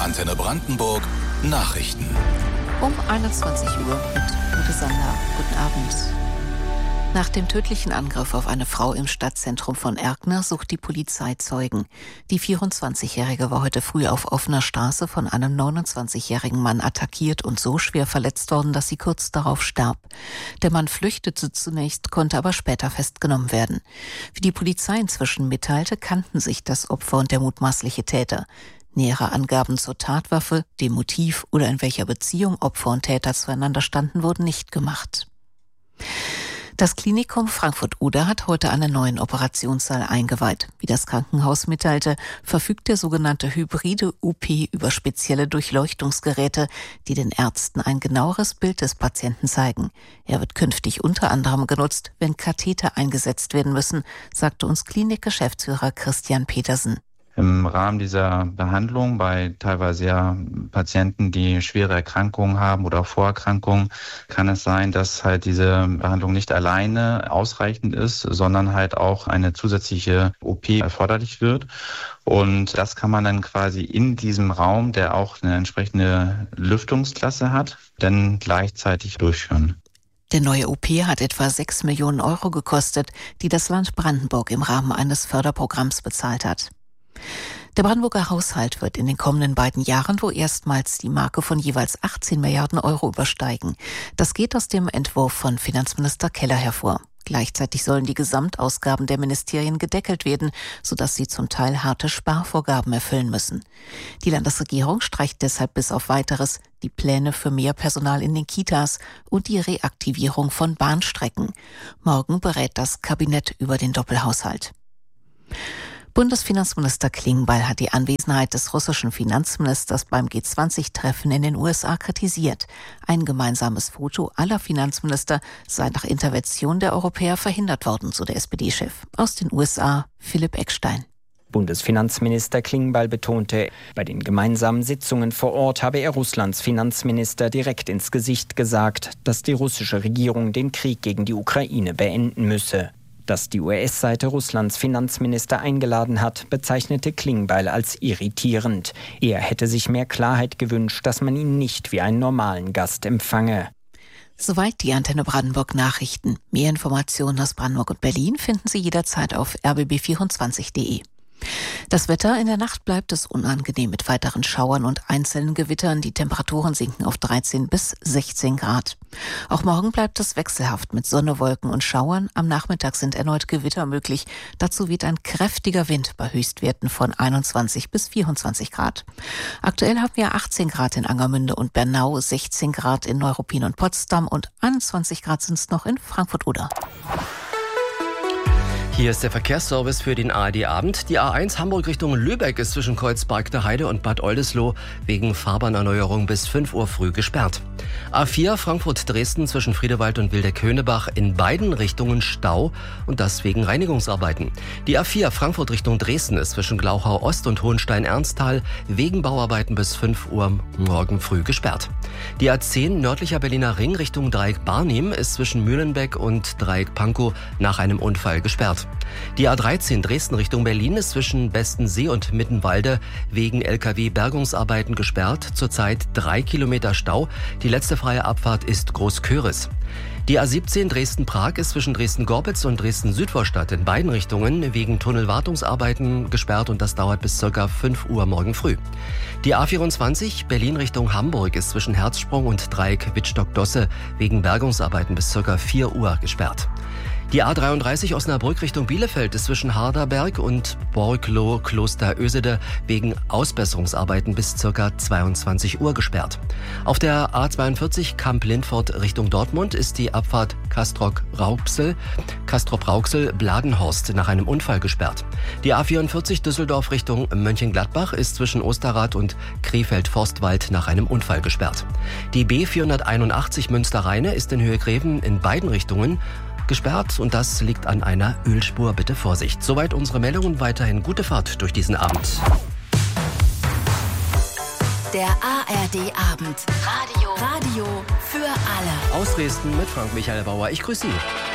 Antenne Brandenburg Nachrichten. Um 21 Uhr mit Ute Sander. Guten Abend. Nach dem tödlichen Angriff auf eine Frau im Stadtzentrum von Erkner sucht die Polizei Zeugen. Die 24-Jährige war heute früh auf offener Straße von einem 29-jährigen Mann attackiert und so schwer verletzt worden, dass sie kurz darauf starb. Der Mann flüchtete zunächst, konnte aber später festgenommen werden. Wie die Polizei inzwischen mitteilte, kannten sich das Opfer und der mutmaßliche Täter. Nähere Angaben zur Tatwaffe, dem Motiv oder in welcher Beziehung Opfer und Täter zueinander standen, wurden nicht gemacht. Das Klinikum Frankfurt-Oder hat heute einen neuen Operationssaal eingeweiht. Wie das Krankenhaus mitteilte, verfügt der sogenannte hybride OP über spezielle Durchleuchtungsgeräte, die den Ärzten ein genaueres Bild des Patienten zeigen. Er wird künftig unter anderem genutzt, wenn Katheter eingesetzt werden müssen, sagte uns Klinikgeschäftsführer Christian Petersen. Im Rahmen dieser Behandlung bei teilweise ja Patienten, die schwere Erkrankungen haben oder Vorerkrankungen, kann es sein, dass halt diese Behandlung nicht alleine ausreichend ist, sondern halt auch eine zusätzliche OP erforderlich wird. Und das kann man dann quasi in diesem Raum, der auch eine entsprechende Lüftungsklasse hat, dann gleichzeitig durchführen. Der neue OP hat etwa 6 Millionen Euro gekostet, die das Land Brandenburg im Rahmen eines Förderprogramms bezahlt hat. Der Brandenburger Haushalt wird in den kommenden beiden Jahren wohl erstmals die Marke von jeweils 18 Milliarden Euro übersteigen. Das geht aus dem Entwurf von Finanzminister Keller hervor. Gleichzeitig sollen die Gesamtausgaben der Ministerien gedeckelt werden, sodass sie zum Teil harte Sparvorgaben erfüllen müssen. Die Landesregierung streicht deshalb bis auf Weiteres die Pläne für mehr Personal in den Kitas und die Reaktivierung von Bahnstrecken. Morgen berät das Kabinett über den Doppelhaushalt. Bundesfinanzminister Klingbeil hat die Anwesenheit des russischen Finanzministers beim G20-Treffen in den USA kritisiert. Ein gemeinsames Foto aller Finanzminister sei nach Intervention der Europäer verhindert worden, so der SPD-Chef. Aus den USA, Philipp Eckstein. Bundesfinanzminister Klingbeil betonte, bei den gemeinsamen Sitzungen vor Ort habe er Russlands Finanzminister direkt ins Gesicht gesagt, dass die russische Regierung den Krieg gegen die Ukraine beenden müsse. Dass die US-Seite Russlands Finanzminister eingeladen hat, bezeichnete Klingbeil als irritierend. Er hätte sich mehr Klarheit gewünscht, dass man ihn nicht wie einen normalen Gast empfange. Soweit die Antenne Brandenburg Nachrichten. Mehr Informationen aus Brandenburg und Berlin finden Sie jederzeit auf rbb24.de. Das Wetter: in der Nacht bleibt es unangenehm mit weiteren Schauern und einzelnen Gewittern. Die Temperaturen sinken auf 13 bis 16 Grad. Auch morgen bleibt es wechselhaft mit Sonne, Wolken und Schauern. Am Nachmittag sind erneut Gewitter möglich. Dazu weht ein kräftiger Wind bei Höchstwerten von 21 bis 24 Grad. Aktuell haben wir 18 Grad in Angermünde und Bernau, 16 Grad in Neuruppin und Potsdam und 21 Grad sind es noch in Frankfurt-Oder. Hier ist der Verkehrsservice für den ARD-Abend. Die A1 Hamburg Richtung Lübeck ist zwischen Kreuzberg Heide und Bad Oldesloe wegen Fahrbahnerneuerung bis 5 Uhr früh gesperrt. A4 Frankfurt-Dresden zwischen Friedewald und Wildeck-Höneberg in beiden Richtungen Stau und das wegen Reinigungsarbeiten. Die A4 Frankfurt Richtung Dresden ist zwischen Glauchau Ost und Hohenstein-Ernsthal wegen Bauarbeiten bis 5 Uhr morgen früh gesperrt. Die A10 nördlicher Berliner Ring Richtung Dreieck Barnim ist zwischen Mühlenbeck und Dreieck Pankow nach einem Unfall gesperrt. Die A13 Dresden Richtung Berlin ist zwischen Bestensee und Mittenwalde wegen LKW-Bergungsarbeiten gesperrt. Zurzeit 3 Kilometer Stau. Die letzte freie Abfahrt ist Großköris. Die A17 Dresden-Prag ist zwischen Dresden-Gorbitz und Dresden-Südvorstadt in beiden Richtungen wegen Tunnelwartungsarbeiten gesperrt und das dauert bis ca. 5 Uhr morgen früh. Die A24 Berlin Richtung Hamburg ist zwischen Herzsprung und Dreieck Wittstock-Dosse wegen Bergungsarbeiten bis ca. 4 Uhr gesperrt. Die A33 Osnabrück Richtung Bielefeld ist zwischen Harderberg und Borgloh-Kloster Ösede wegen Ausbesserungsarbeiten bis ca. 22 Uhr gesperrt. Auf der A42 Kamp-Lindfort Richtung Dortmund ist die Abfahrt Castrop-Rauxel-Bladenhorst nach einem Unfall gesperrt. Die A44 Düsseldorf Richtung Mönchengladbach ist zwischen Osterrad und Krefeld-Forstwald nach einem Unfall gesperrt. Die B481 Münster-Rheine ist in Höhe Greven in beiden Richtungen gesperrt und das liegt an einer Ölspur. Bitte Vorsicht. Soweit unsere Meldungen. Weiterhin gute Fahrt durch diesen Abend. Der ARD-Abend. Radio für alle. Aus Dresden mit Frank Michael Bauer. Ich grüße Sie.